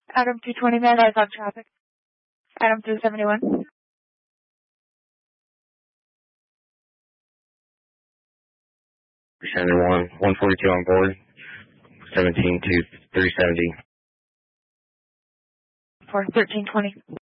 Adam 220, man, eyes on traffic. Adam 371. 71, 142 on board, 17 to 370. For 1320.